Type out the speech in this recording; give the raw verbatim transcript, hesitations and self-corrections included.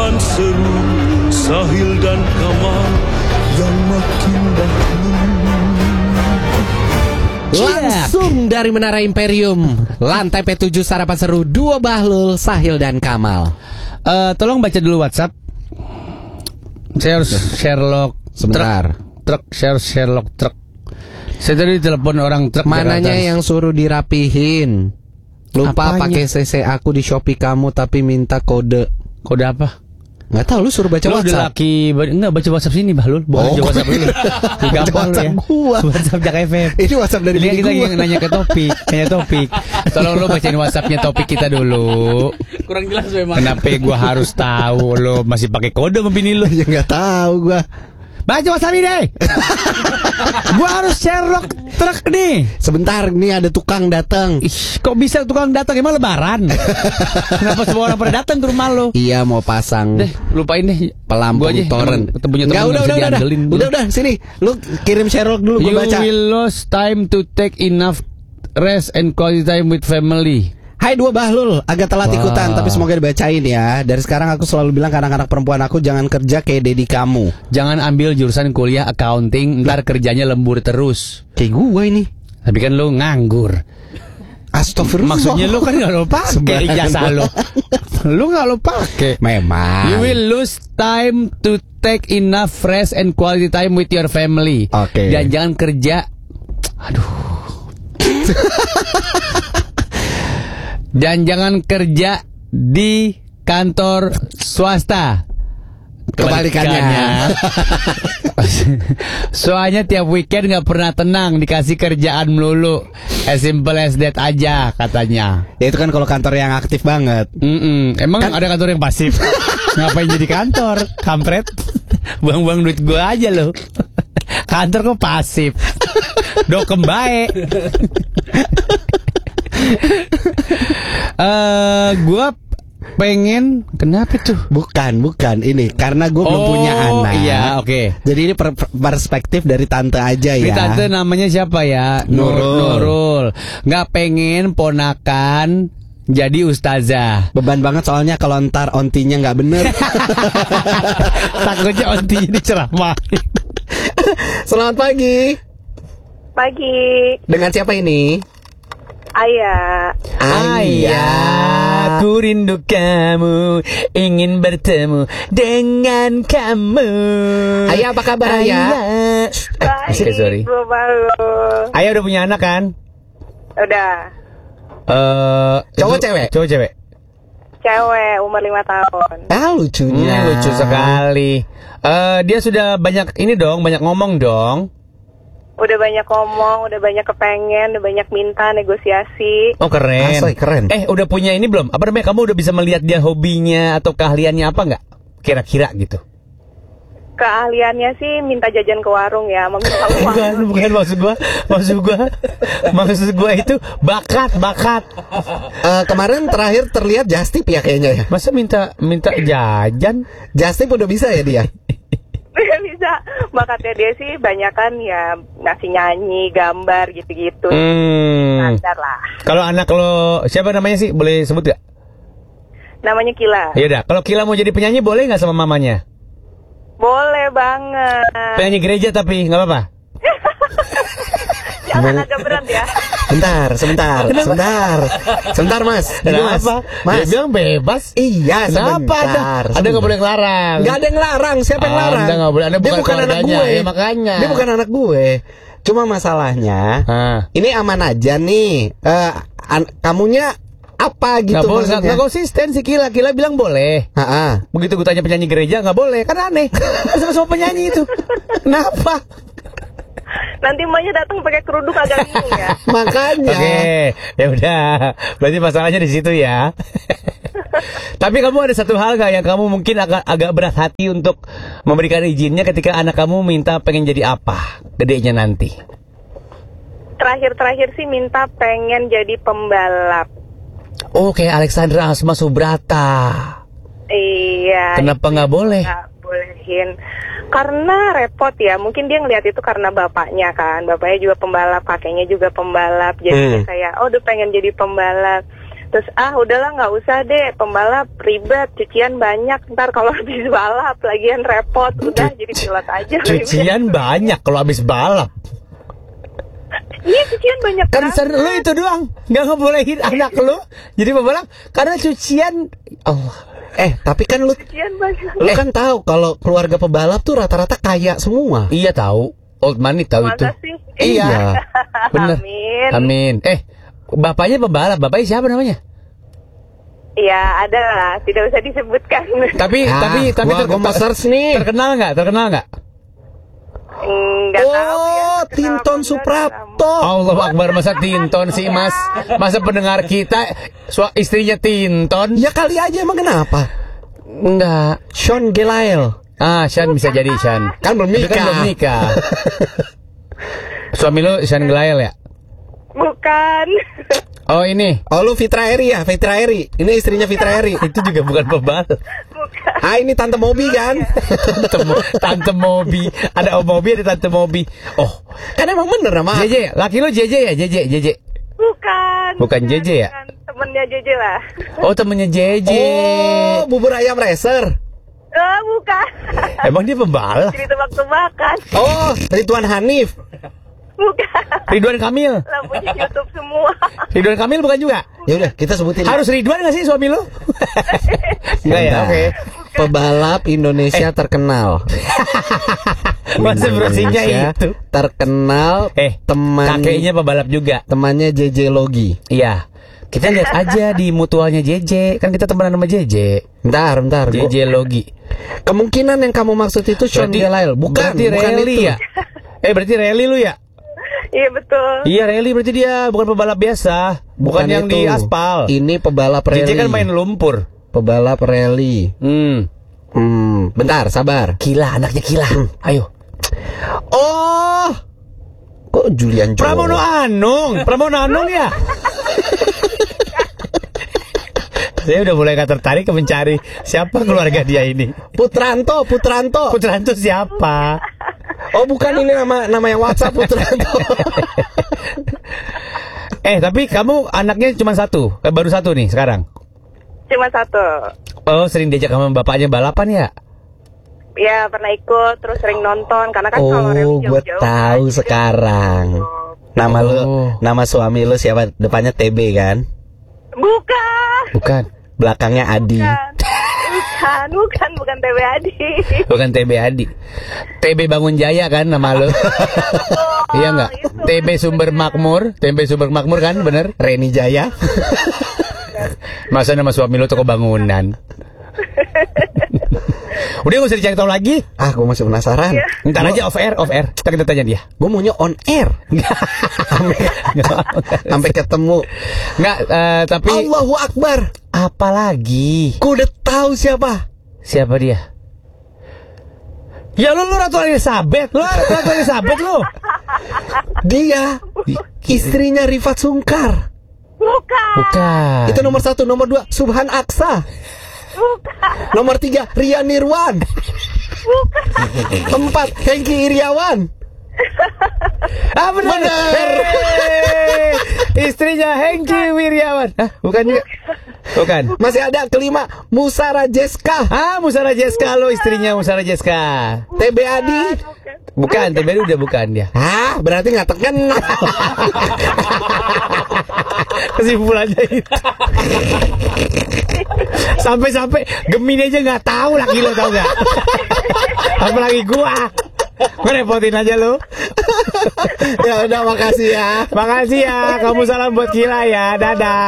zaman seru, Sahil dan Kamal yang makin dahulu. Langsung dari Menara Imperium, lantai P tujuh sarapan seru, duo Bahlul, Sahil dan Kamal. Uh, tolong baca dulu WhatsApp. Saya harus Sherlock. Sebentar. Truk, share Sherlock truk. Saya tadi telepon orang truk. Mananya yang suruh dirapihin? Lupa pakai C C aku di Shopee kamu tapi minta kode. Kode apa? Nggak tahu, lu suruh baca lu WhatsApp. Lu udah laki, enggak baca WhatsApp sini Bahlul. Boleh baca WhatsApp dulu. Gampang lu ya. Gua. WhatsApp Jak F M. Ini WhatsApp dari Lihat kita gua. nanya ke topik, nanya topik. Tolong lu bacain WhatsAppnya topik kita dulu. Kurang jelas memang. Kenapa gua harus tahu lu masih pakai kode sama bini lu? Ya nggak tahu gua. Baca WhatsApp ini. Gua harus Sherlock truk nih. Sebentar, nih ada tukang datang. Ih, kok bisa tukang datang? Emang lebaran? Kenapa semua orang pada datang ke rumah lo? Iya, mau pasang. Deh, lupain deh. Pelampung torrent. Enggak, udah, udah, udah, udah. Udah, udah, sini. Lu kirim Sherlock dulu, gua gua baca. You will lose time to take enough rest and quality time with family. Hai dua Bahlul, agak telat Wow. ikutan tapi semoga dibacain ya. Dari sekarang aku selalu bilang ke anak-anak perempuan aku, jangan kerja kayak dedi kamu. Jangan ambil jurusan kuliah accounting, ntar kerjanya lembur terus. Kayak gue ini. Tapi kan lu nganggur. Astagfirullah. Maksudnya lu kan gak lo pakai ijazah lo. Lu gak lo pakai. Memang. You will lose time to take enough rest and quality time with your family. Oke. Okay. Dan jangan kerja. Aduh. Dan jangan kerja di kantor swasta. Kebalikannya. Soalnya tiap weekend gak pernah tenang, dikasih kerjaan melulu. As simple as that aja katanya. Ya itu kan kalau kantor yang aktif banget. Mm-mm. Emang kan ada kantor yang pasif? Ngapain jadi kantor? Kampret. Buang-buang duit gua aja loh. Kantor kok pasif? Dokem baik. uh, Gua pengen. Kenapa tuh? Bukan, bukan ini karena gue belum oh, punya anak. Iya, oke. Okay. Jadi ini per perspektif dari tante aja ya. Ini tante namanya siapa ya? Nurul. Nurul. Nggak pengen ponakan jadi ustazah. Beban banget soalnya kalau ntar ontinya nggak bener. Takutnya ontinya diceramahin. Selamat pagi. Pagi. Dengan siapa ini? Ayah. Ayah, ku rindu kamu, ingin bertemu dengan kamu. Ayah, apa kabar Ayah? Baik, eh, sorry. Bro Bahlul. Ayah udah punya anak kan? Udah. Uh, Cowok itu, cewek? Cowok cewek. Cewek, umur lima tahun. Ah lucunya. Hmm, lucu sekali. Uh, dia sudah banyak ini dong, banyak ngomong dong. Udah banyak ngomong, udah banyak kepengen, udah banyak minta, negosiasi. Oh keren. Asli keren. Eh udah punya ini belum? Apa namanya? Kamu udah bisa melihat dia hobinya atau keahliannya apa nggak? Kira-kira gitu. Keahliannya sih minta jajan ke warung ya, meminta uang. Bukan, bukan maksud gua, maksud gua, maksud gua itu bakat, bakat. Uh, kemarin terakhir terlihat Justip ya kayaknya ya. Masa minta minta jajan? Justip udah bisa ya dia. Bisa, bakatnya dia sih banyak kan ya ngasih nyanyi, gambar gitu-gitu. Hmm. Standar lah. Kalau anak lo siapa namanya sih? Boleh sebut gak? Namanya Kila. Ya udah, kalau Kila mau jadi penyanyi boleh nggak sama mamanya? Boleh banget. Penyanyi gereja tapi nggak apa-apa. Jangan agak berat ya. Bentar, sebentar, sebentar, sebentar mas. Ini, mas, Kenapa? mas. Dia bilang bebas. Iya, Kenapa sebentar. ada? Ada nggak boleh ngelarang? Nggak ada yang larang. Siapa yang larang? Anda nggak boleh. Anda Dia bukan bukan anak keluarganya. gue. Ya, makanya. Dia bukan anak gue. Cuma masalahnya, Ah. ini aman aja nih. Eh, an- kamunya apa gitu Nggak boleh, maksudnya? nggak konsisten sih Kila. Kila bilang boleh. Ha-ha. Begitu gue tanya penyanyi gereja nggak boleh, kan aneh. Sama-sama penyanyi itu. Kenapa? Nanti emaknya datang pakai kerudung agak bingung ya. Makanya. Oke, ya udah. Berarti masalahnya di situ ya. Tapi kamu ada satu hal gak yang kamu mungkin agak agak berat hati untuk memberikan izinnya ketika anak kamu minta pengen jadi apa gedenya nanti? Terakhir-terakhir sih minta pengen jadi pembalap. Oh, kayak Alexandra Asma Subrata. Iya. Kenapa nggak boleh? Nggak bolehin. Karena repot ya. Mungkin dia ngelihat itu karena bapaknya kan. Bapaknya juga pembalap, kakeknya juga pembalap. Jadi Hmm. dia kayak, oh udah pengen jadi pembalap. Terus ah udahlah nggak usah deh, pembalap ribet, cucian banyak, ntar kalau habis balap lagian repot, udah jadi pilot aja. Cucian banyak kalau habis balap. Iya cucian banyak. Kan banget. ser- lu itu doang, nggak ngebolehin anak lu jadi pembalap karena cucian. Allah. Eh, tapi kan lu Cucian banyak. lu kan tahu kalau keluarga pebalap tuh rata-rata kaya semua. Iya tahu, old money tahu itu. Masa sih? Iya, bener. Amin. Amin. Eh, bapaknya pembalap, bapaknya siapa namanya? Iya ada lah, tidak usah disebutkan. Tapi Ah, tapi tapi gua- gua mau search nih. Terkenal nggak? Terkenal nggak? Enggak tahu ya. Oh, kenal Tinton apa enggak, Suprapto. Allah Akbar, masa Tinton sih mas? Masa pendengar kita sua- istrinya Tinton? Ya kali aja emang kenapa? Enggak. Sean Gelael. Ah, Shan bisa jadi Shan. Kan belum Tapi nikah. Kan belum nikah. Suami lu Shan Gelael ya? Bukan. Oh ini. Oh lu Fitra Eri ya, Fitra Eri. Ini istrinya Fitra Eri. Itu juga bukan pembalap. Bukan. Ah ini Tante Mobi kan? Tante, Mo- Tante Mobi. Ada Om Mobi, ada Tante Mobi. Oh, Kan emang bener nama. J J ya? Laki lu J J ya? J J, J J. Bukan. Bukan J J ya? Bukan. Temennya J J lah. Oh temennya J J. Oh, bubur ayam racer. Oh bukan. Emang dia pembalap? Jadi tebak-tebakan. Oh, Ridwan Hanif. Bukan. Ridwan Kamil. Lampunya YouTube semua. Ridwan Kamil bukan juga? Ya udah, kita sebutin. Harus Ridwan gak sih suami lu? Enggak ya, Bentar. oke. Pebalap Indonesia terkenal. Masa browsingnya Indonesia itu. terkenal. Eh, teman kakeknya pembalap juga. temannya J J Logi. Iya. Kita lihat aja di mutualnya J J. Kan kita temenan sama J J. Bentar, bentar. J J Logi. Kemungkinan yang kamu maksud itu Sean Berarti- Gelael. Bukan, berarti bukan rally itu. ya? Eh berarti rally lu ya? Iya betul. Iya rally berarti dia, bukan pembalap biasa. Bukan, yang itu. di aspal. Ini pebalap J rally. J kan main lumpur. Pebalap rally. Hmm. Hmm, bentar, sabar. Gila, anaknya gila. Ayo. Oh, kok Julian Joe? Pramono Anung, Pramono Anung ya. Saya udah mulai gak tertarik ke mencari siapa keluarga dia ini. Putranto, Putranto. Putranto siapa? Oh, bukan ini nama nama yang WhatsApp Putranto. Eh, tapi kamu anaknya cuma satu, eh, baru satu nih sekarang. Cuma satu. Oh, sering diajak sama bapaknya balapan ya? Ya pernah ikut, terus sering nonton. Karena kan kalau rally Oh, gue jauh-jauh. tahu sekarang. Nama lu, Oh. nama suami lu siapa? Depannya T B kan? Bukan. Bukan. Belakangnya Adi. Bukan. Bukan, bukan, bukan T B Adi. Bukan T B Adi. T B Bangun Jaya kan nama lu? Iya enggak? itu T B Sumber Makmur, T B Sumber Makmur kan, bener? Reni Jaya. Masa nama suami lu toko bangunan? Udah gak usah dicari tahu lagi. Ah, gue masih penasaran. Iya. Ntar aja off air, off air. Kita kita tanya dia. Gue maunya on air. Sampai ketemu. Enggak, eh, tapi Allahu Akbar. apa lagi? Gue udah tahu siapa. Siapa dia? Ya lu lu Ratu Elizabeth, lu Ratu Elizabeth lu. Dia istrinya Rifat Sungkar. Bukan. Bukan. Itu nomor satu, nomor dua Subhan Aksa. Nomor tiga Rian Nirwan. Empat Hengki Iriawan. Ah benar. Benar. Hei, istrinya Hengki Wiryawan. Hah, bukan juga. Bukan. Masih ada kelima Musara Jeska. Ah, Musara Jeska lo istrinya Musara Jeska. T B Adi. Bukan, T B D udah bukan dia. Ah, berarti nggak terkenal. Kesimpulannya itu. Sampai-sampai Gemini aja nggak tahu laki lo, tau nggak? Apalagi gua. Gue repotin aja lo. Ya udah, makasih ya. Makasih ya. Kamu salam buat Kila ya. Dadah.